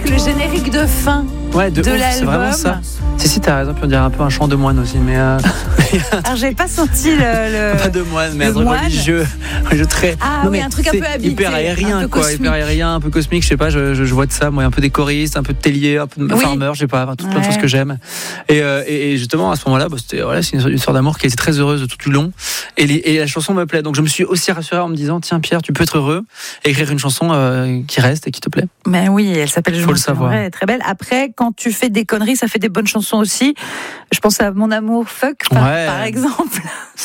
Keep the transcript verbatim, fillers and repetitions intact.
presque le générique de fin ouais, de, de ouf, l'album. C'est vraiment ça. Si, si, t'as raison, puis on dirait un peu un chant de moine aussi. Mais euh... Alors, j'avais pas senti le. le... Pas de moine, mais le un truc moine. religieux. Je très... Ah non, oui, mais un truc un c'est peu habité. Hyper aérien, un peu quoi. cosmique. Hyper aérien, un peu cosmique, je sais pas, je, je, je vois de ça. Moi, un peu des choristes, un peu de tellier, un peu de Oui. farmer, je sais pas, enfin, toutes plein de Ouais. choses que j'aime. Et, euh, et, et justement, à ce moment-là, bah, c'était, voilà, c'est une, une histoire d'amour qui a été très heureuse tout du long. Et, les, et la chanson me plaît. Donc, je me suis aussi rassuré en me disant, tiens, Pierre, tu peux être heureux et écrire une chanson euh, qui reste et qui te plaît. Mais oui, elle s'appelle Je Faut m'en le savoir. souviendrai, elle est très belle. Après, quand tu fais des conneries, ça fait des bonnes chansons aussi. Je pense à Mon amour fuck, par, Ouais. par exemple.